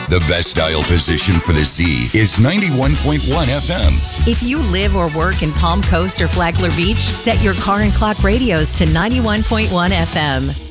The best dial position for the Z is 91.1 FM. If you live or work in Palm Coast or Flagler Beach, set your car and clock radios to 91.1 FM.